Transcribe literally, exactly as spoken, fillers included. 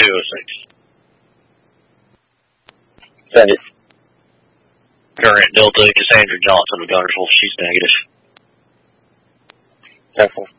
oh six. Send it. Current Delta Cassandra Johnson of Gunnersville. She's negative. Careful.